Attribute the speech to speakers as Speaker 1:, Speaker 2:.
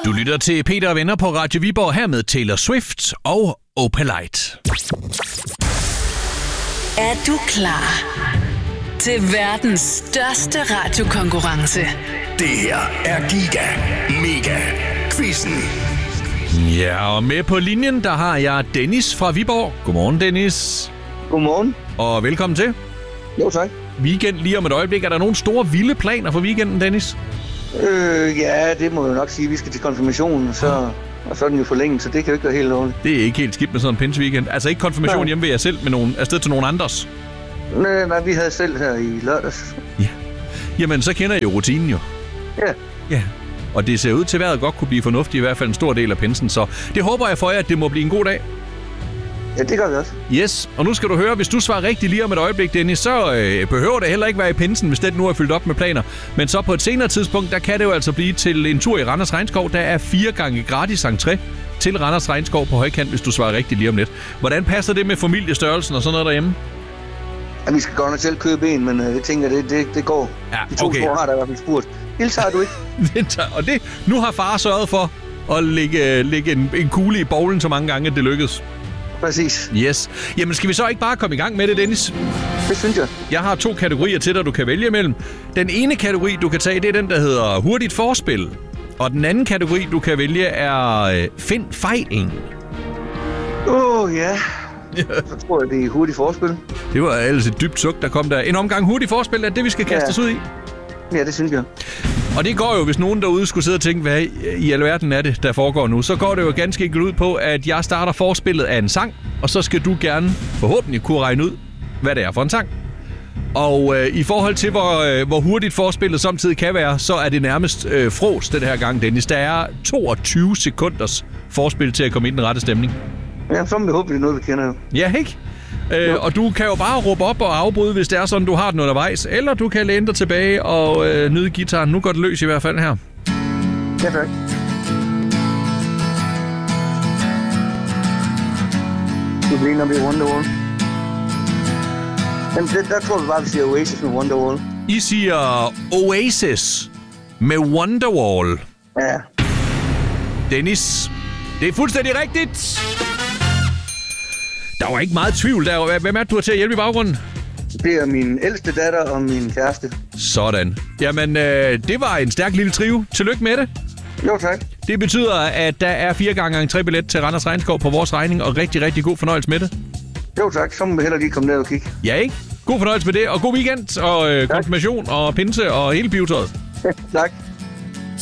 Speaker 1: Du lytter til Peter og Venner på Radio Viborg her med Taylor Swift og Opalite.
Speaker 2: Er du klar til verdens største radiokonkurrence?
Speaker 3: Det her er Giga Mega Quizzen.
Speaker 1: Ja, og med på linjen, der har jeg Dennis fra Viborg. Godmorgen, Dennis.
Speaker 4: Godmorgen.
Speaker 1: Og velkommen til.
Speaker 4: Jo, tak.
Speaker 1: Weekend lige om et øjeblik. Er der nogle store, vilde planer for weekenden, Dennis?
Speaker 4: Ja, det må jeg nok sige. Vi skal til konfirmation, og så er den jo forlænget, så det kan jo ikke være helt dårligt.
Speaker 1: Det er ikke helt skidt med sådan en pinseweekend. Altså ikke konfirmation hjemme ved jer selv, men afsted til nogen andres.
Speaker 4: Nej, vi havde selv her i lørdags.
Speaker 1: Ja. Jamen, så kender I jo rutinen jo.
Speaker 4: Ja.
Speaker 1: Ja. Og det ser ud til, at vejret godt kunne blive fornuftigt, i hvert fald en stor del af pinsen. Så det håber jeg for jer, at det må blive en god dag.
Speaker 4: Ja, det gør vi også.
Speaker 1: Yes, og nu skal du høre, hvis du svarer rigtigt lige om et øjeblik, Dennis, så behøver det heller ikke være i pinsen, hvis den nu er fyldt op med planer. Men så på et senere tidspunkt, der kan det jo altså blive til en tur i Randers Regnskov. Der er 4 gange gratis entré til Randers Regnskov på højkant, hvis du svarer rigtigt lige om lidt. Hvordan passer det med familiestørrelsen og sådan noget derhjemme?
Speaker 4: Ja, vi skal godt nok selv købe en, men jeg tænker, det går.
Speaker 1: Ja,
Speaker 4: de to store har der i hvert fald spurgt. Hilser du ikke?
Speaker 1: Og det, nu har far sørget for at lægge en kugle i bowlen så mange gange, at det lykkedes.
Speaker 4: Præcis.
Speaker 1: Yes. Jamen, skal vi så ikke bare komme i gang med det, Dennis?
Speaker 4: Det synes jeg.
Speaker 1: Jeg har 2 kategorier til dig, du kan vælge imellem. Den ene kategori, du kan tage, det er den, der hedder hurtigt forspil. Og den anden kategori, du kan vælge, er find fejlen.
Speaker 4: Ja. Så tror jeg, det er hurtigt forspil.
Speaker 1: Det var altså et dybt suk, der kom der. En omgang hurtigt forspil, er det, vi skal kaste os ud i?
Speaker 4: Ja, det synes jeg.
Speaker 1: Og det går jo, hvis nogen derude skulle sidde og tænke, hvad i alverden er det, der foregår nu, så går det jo ganske enkelt ud på, at jeg starter forspillet af en sang, og så skal du gerne forhåbentlig kunne regne ud, hvad det er for en sang. Og i forhold til, hvor hurtigt forspillet samtidig kan være, så er det nærmest frås den her gang, Dennis. Der er 22 sekunders forspil til at komme ind i den rette stemning.
Speaker 4: Ja, så må vi håbe, det er noget, vi kender jo.
Speaker 1: Ja, ikke? Og du kan jo bare råbe op og afbryde, hvis det er sådan, du har den undervejs. Eller du kan læne dig tilbage og nyde gitaren. Nu går det løs i hvert fald her.
Speaker 4: Ja, tak. Du bliver vi Wonderwall. Jamen, der tror vi bare, vi siger Oasis med Wonderwall.
Speaker 1: I siger Oasis med Wonderwall.
Speaker 4: Ja.
Speaker 1: Dennis, det er fuldstændig rigtigt. Der var ikke meget tvivl der. Hvem er det, du har til at hjælpe i baggrunden?
Speaker 4: Det er min ældste datter og min kæreste.
Speaker 1: Sådan. Jamen, det var en stærk lille trio. Tillykke med det.
Speaker 4: Jo, tak.
Speaker 1: Det betyder, at der er 4 gange entré-billet til Randers Regnskov på vores regning, og rigtig, rigtig god fornøjelse med det.
Speaker 4: Jo, tak. Så må vi heller lige komme ned og kigge.
Speaker 1: Ja, ikke? God fornøjelse med det, og god weekend, og konfirmation, og pinse, og hele pivetøjet.
Speaker 4: Tak.